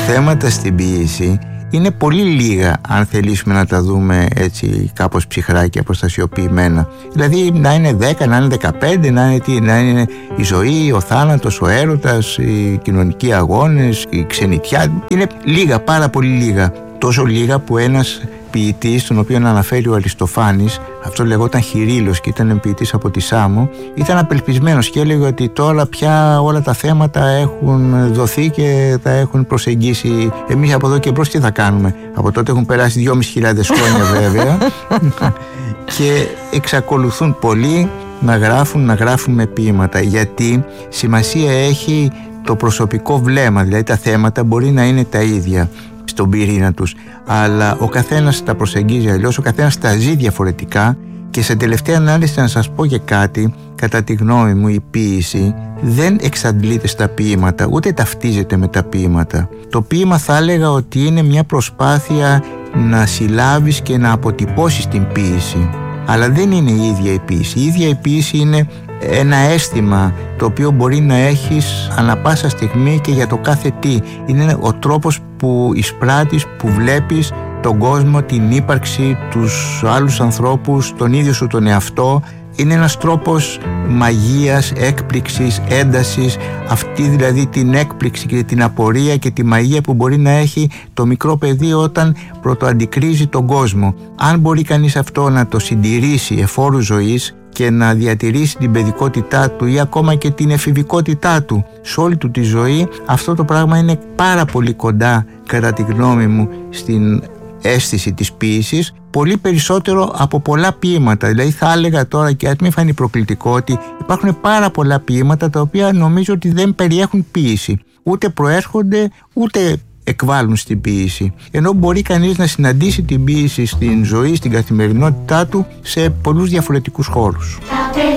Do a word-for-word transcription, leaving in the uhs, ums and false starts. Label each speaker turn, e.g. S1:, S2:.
S1: θέματα στην ποίηση είναι πολύ λίγα, αν θελήσουμε να τα δούμε έτσι κάπως ψυχρά και αποστασιοποιημένα. Δηλαδή να είναι δέκα, να είναι δεκαπέντε, να είναι, τι, να είναι η ζωή, ο θάνατος, ο έρωτας, οι κοινωνικοί αγώνες, η ξενιτιά. Είναι λίγα, πάρα πολύ λίγα. Τόσο λίγα που ένας ποιητής, τον οποίο αναφέρει ο Αριστοφάνης, αυτό λεγόταν Χειρίλος και ήταν ποιητής από τη Σάμο, ήταν απελπισμένος και έλεγε ότι τώρα πια όλα τα θέματα έχουν δοθεί και τα έχουν προσεγγίσει. Εμείς από εδώ και μπρος τι θα κάνουμε? Από τότε έχουν περάσει δυόμισι χιλιάδες χρόνια βέβαια και εξακολουθούν πολλοί να γράφουν, να γράφουν με ποίηματα, γιατί σημασία έχει το προσωπικό βλέμμα, δηλαδή τα θέματα μπορεί να είναι τα ίδια στον πυρήνα τους, αλλά ο καθένας τα προσεγγίζει αλλιώς, ο καθένας τα ζει διαφορετικά και σε τελευταία ανάλυση να σας πω και κάτι, κατά τη γνώμη μου η ποίηση δεν εξαντλείται στα ποίηματα, ούτε ταυτίζεται με τα ποίηματα. Το ποίημα θα έλεγα ότι είναι μια προσπάθεια να συλλάβεις και να αποτυπώσεις την ποίηση, αλλά δεν είναι η ίδια η ποίηση. Η ίδια η ποίηση είναι ένα αίσθημα το οποίο μπορεί να έχεις ανά πάσα στιγμή και για το κάθε τι. Είναι ο τρόπος που εισπράττεις, που βλέπεις τον κόσμο, την ύπαρξη, τους άλλους ανθρώπους, τον ίδιο σου τον εαυτό. Είναι ένας τρόπος μαγείας, έκπληξης, έντασης, αυτή δηλαδή την έκπληξη και την απορία και τη μαγεία που μπορεί να έχει το μικρό παιδί όταν πρωτοαντικρίζει τον κόσμο. Αν μπορεί κανείς αυτό να το συντηρήσει εφόρου ζωής και να διατηρήσει την παιδικότητά του ή ακόμα και την εφηβικότητά του σε όλη του τη ζωή, αυτό το πράγμα είναι πάρα πολύ κοντά, κατά τη γνώμη μου, στην αίσθηση της ποίησης, πολύ περισσότερο από πολλά ποίηματα. Δηλαδή θα έλεγα τώρα, και ας μην φανεί προκλητικό, ότι υπάρχουν πάρα πολλά ποίηματα τα οποία νομίζω ότι δεν περιέχουν ποίηση, ούτε προέρχονται ούτε εκβάλλουν στην ποίηση, ενώ μπορεί κανείς να συναντήσει την ποίηση στην ζωή, στην καθημερινότητά του σε πολλούς διαφορετικούς χώρους.